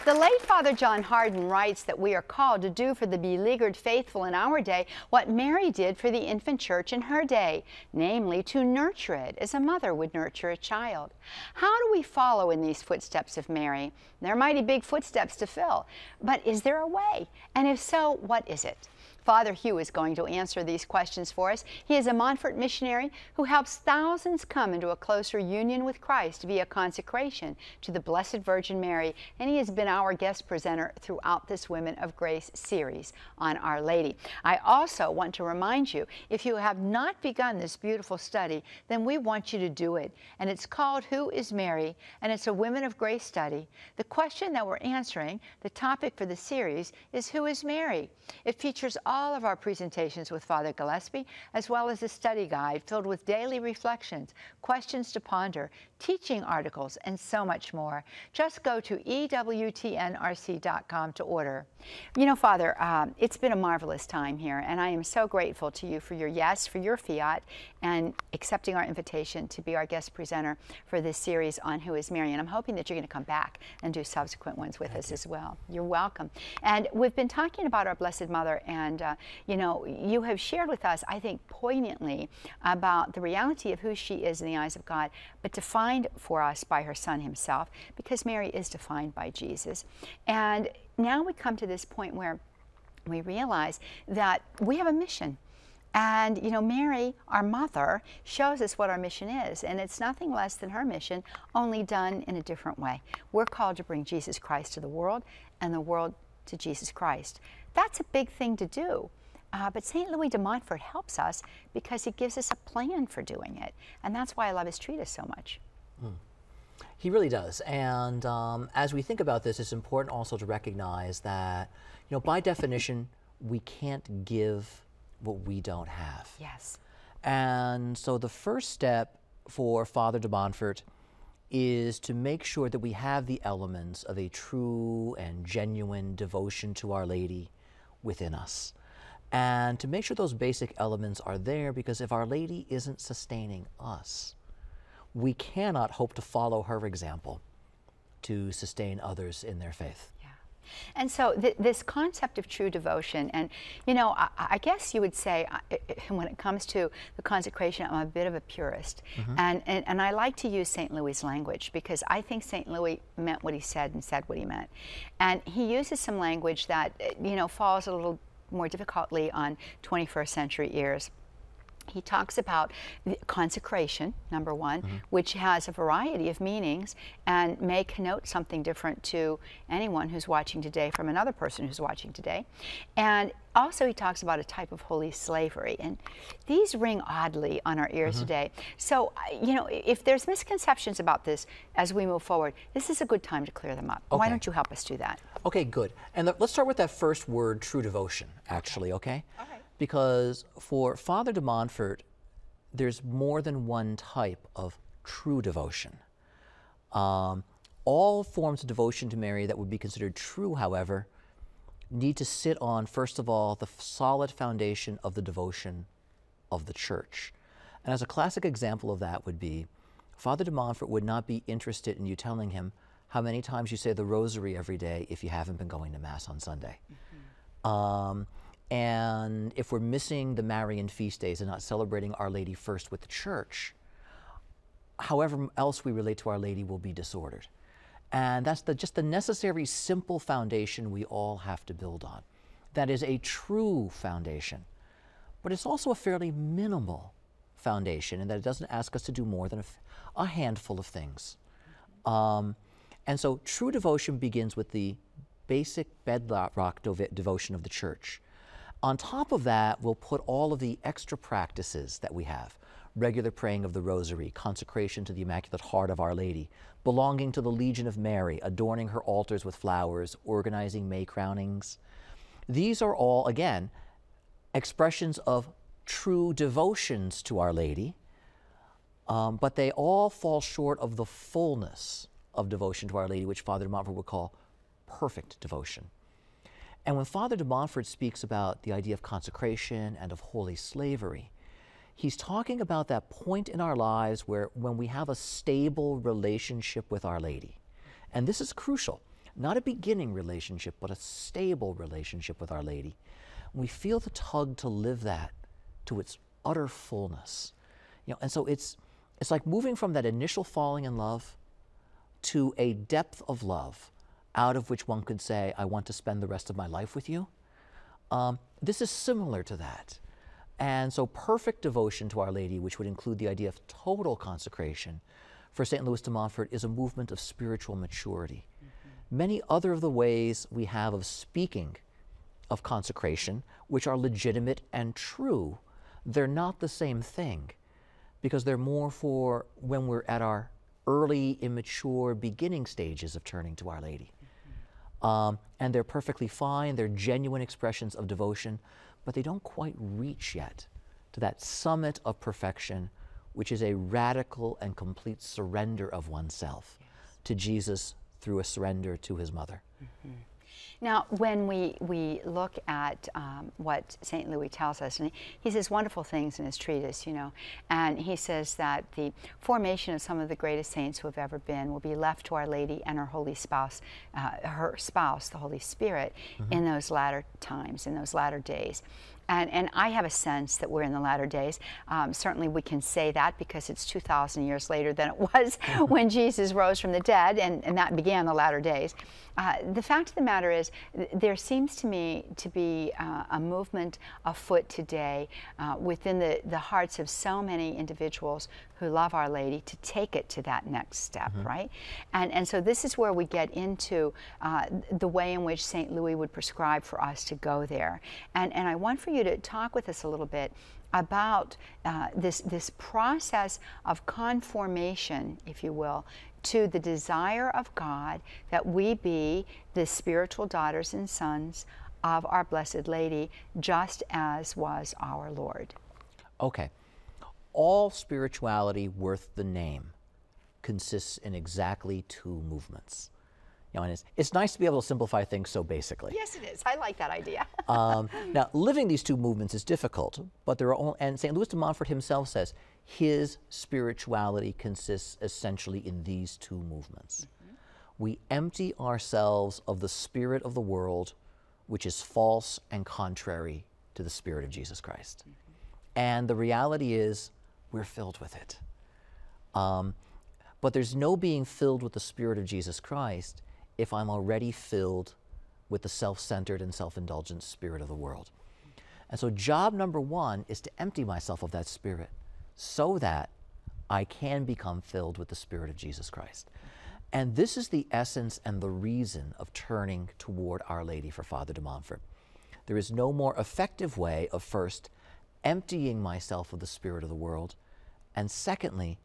The late Father John Hardon writes that we are called to do for the beleaguered faithful in our day what Mary did for the infant church in her day, namely to nurture it as a mother would nurture a child. How do we follow in these footsteps of Mary? They're mighty big footsteps to fill, but is there a way? And if so, what is it? Father Hugh is going to answer these questions for us. He is a Montfort missionary who helps thousands come into a closer union with Christ via consecration to the Blessed Virgin Mary, and he has been our guest presenter throughout this Women of Grace series on Our Lady. I also want to remind you, if you have not begun this beautiful study, then we want you to do it. And it's called Who is Mary? And it's a Women of Grace study. The question that we're answering, the topic for the series, is Who is Mary? It features all of our presentations with Father Gillespie, as well as a study guide filled with daily reflections, questions to ponder, teaching articles, and so much more. Just go to EWTNRC.com to order. You know, Father, it's been a marvelous time here, and I am so grateful to you for your yes, for your fiat, and accepting our invitation to be our guest presenter for this series on Who is Mary. And I'm hoping that you're going to come back and do subsequent ones with us as well. You're welcome. And we've been talking about our Blessed Mother, and you know, you have shared with us, I think, poignantly about the reality of who she is in the eyes of God, but defined for us by her Son himself, because Mary is defined by Jesus. And now we come to this point where we realize that we have a mission. And, you know, Mary, our mother, shows us what our mission is. And it's nothing less than her mission, only done in a different way. We're called to bring Jesus Christ to the world, and the world to Jesus Christ. That's a big thing to do. But St. Louis de Montfort helps us because he gives us a plan for doing it. And that's why I love his treatise so much. He really does. And as we think about this, it's important also to recognize that, you know, by definition, we can't give what we don't have. Yes. And so the first step for Father de Montfort is to make sure that we have the elements of a true and genuine devotion to Our Lady within us. And to make sure those basic elements are there, because if Our Lady isn't sustaining us, we cannot hope to follow her example to sustain others in their faith. And so this concept of true devotion, and, you know, I guess you would say, when it comes to the consecration, I'm a bit of a purist. And I like to use St. Louis' language, because I think St. Louis meant what he said and said what he meant. And he uses some language that, you know, falls a little more difficultly on 21st century ears. He talks about consecration, number one, which has a variety of meanings and may connote something different to anyone who's watching today from another person who's watching today. And also he talks about a type of holy slavery. And these ring oddly on our ears today. So, you know, if there's misconceptions about this as we move forward, this is a good time to clear them up. Okay. Why don't you help us do that? Okay, good. And let's start with that first word, true devotion, actually, okay? Okay. Because for Father de Montfort, there's more than one type of true devotion. All forms of devotion to Mary that would be considered true, however, need to sit on, first of all, the solid foundation of the devotion of the Church. And as a classic example of that would be, Father de Montfort would not be interested in you telling him how many times you say the rosary every day if you haven't been going to Mass on Sunday. And if we're missing the Marian feast days and not celebrating Our Lady first with the Church, however else we relate to Our Lady will be disordered. And that's just the necessary simple foundation we all have to build on. That is a true foundation. But it's also a fairly minimal foundation, in that it doesn't ask us to do more than a handful of things. And so true devotion begins with the basic bedrock devotion of the Church. On top of that, we'll put all of the extra practices that we have. Regular praying of the Rosary, consecration to the Immaculate Heart of Our Lady, belonging to the Legion of Mary, adorning her altars with flowers, organizing May crownings. These are all, again, expressions of true devotions to Our Lady, but they all fall short of the fullness of devotion to Our Lady, which Father de Montfort would call perfect devotion. And when Father de Montfort speaks about the idea of consecration and of holy slavery, he's talking about that point in our lives where when we have a stable relationship with Our Lady. And this is crucial. not a beginning relationship, but a stable relationship with Our Lady. We feel the tug to live that to its utter fullness. And so it's like moving from that initial falling in love to a depth of love out of which one could say, I want to spend the rest of my life with you. This is similar to that. And so perfect devotion to Our Lady, which would include the idea of total consecration, for St. Louis de Montfort is a movement of spiritual maturity. Many other of the ways we have of speaking of consecration, which are legitimate and true, they're not the same thing, because they're more for when we're at our early, immature, beginning stages of turning to Our Lady. And they're perfectly fine, they're genuine expressions of devotion, but they don't quite reach yet to that summit of perfection, which is a radical and complete surrender of oneself to Jesus through a surrender to his mother. Now, when we look at what St. Louis tells us, and he says wonderful things in his treatise, and he says that the formation of some of the greatest saints who have ever been will be left to Our Lady and her holy spouse, the Holy Spirit, in those latter times, in those latter days. And I have a sense that we're in the latter days. Certainly we can say that because it's 2,000 years later than it was when Jesus rose from the dead, and that began the latter days. The fact of the matter is, there seems to me to be a movement afoot today within the hearts of so many individuals who love Our Lady to take it to that next step, right? And so this is where we get into the way in which St. Louis would prescribe for us to go there. And I want for you to talk with us a little bit about this process of conformation, if you will, to the desire of God that we be the spiritual daughters and sons of our Blessed Lady, just as was our Lord. Okay. All spirituality worth the name consists in exactly two movements. And it's nice to be able to simplify things so basically. Yes, it is. I like that idea. Now, living these two movements is difficult, but there are only, and St. Louis de Montfort himself says his spirituality consists essentially in these two movements. We empty ourselves of the spirit of the world, which is false and contrary to the Spirit of Jesus Christ. And the reality is, we're filled with it. But there's no being filled with the Spirit of Jesus Christ if I'm already filled with the self-centered and self-indulgent spirit of the world. And so job number one is to empty myself of that spirit so that I can become filled with the Spirit of Jesus Christ. And this is the essence and the reason of turning toward Our Lady for Father de Montfort. There is no more effective way of first emptying myself of the spirit of the world, and secondly,